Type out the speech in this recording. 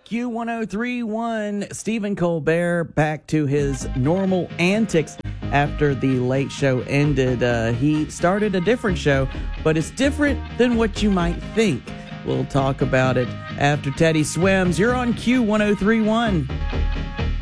Q1031, Stephen Colbert back to his normal antics after the late show ended. He started a different show, but it's different than what you might think. We'll talk about it after Teddy Swims. You're on Q1031.